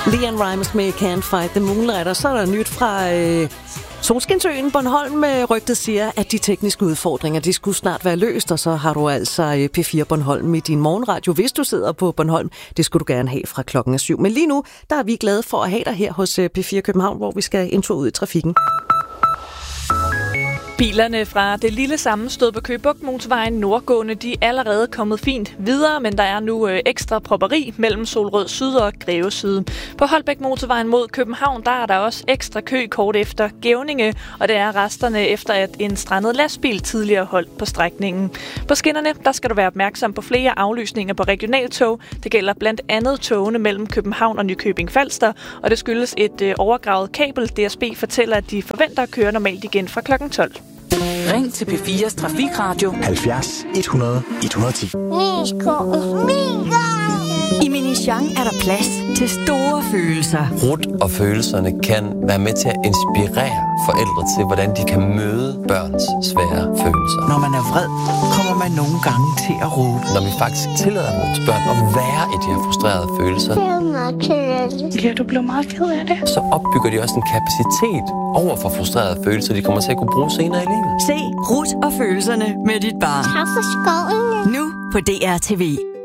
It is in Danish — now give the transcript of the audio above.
Leon Rimes med Can't Fight the Moonlight, og så er der nyt fra Solskinsøen Bornholm. Rygtet siger, at de tekniske udfordringer, de skulle snart være løst, og så har du altså P4 Bornholm i din morgenradio, hvis du sidder på Bornholm. Det skulle du gerne have fra 7:00. Men lige nu, der er vi glade for at have dig her hos P4 København, hvor vi skal en tur ud i trafikken. Bilerne fra det lille sammenstød på Køge Bugt Motorvejen nordgående, de er allerede kommet fint videre, men der er nu ekstra propperi mellem Solrød Syd og Greve Syd. På Holbæk Motorvejen mod København, der er der også ekstra kø kort efter Gævninge, og det er resterne efter, at en strandet lastbil tidligere holdt på strækningen. På skinnerne, der skal du være opmærksom på flere aflysninger på regionaltog. Det gælder blandt andet togene mellem København og Nykøbing Falster, og det skyldes et overgravet kabel. DSB fortæller, at de forventer at køre normalt igen fra kl. 12. Ring til P4's Trafikradio 70 100 110. I Minichang er der plads til store følelser. Rut og følelserne kan være med til at inspirere forældre til, hvordan de kan møde børns svære følelser. Når man er vred, kommer man nogle gange til at råbe. Når vi faktisk tillader vores børn at være i de her frustrerede følelser, Ja, du blev meget ked af det. så opbygger de også en kapacitet over for frustrerede følelser, de kommer til at kunne bruge senere i livet. Se Rut og følelserne med dit barn. Tak for skoven. Nu på DR TV.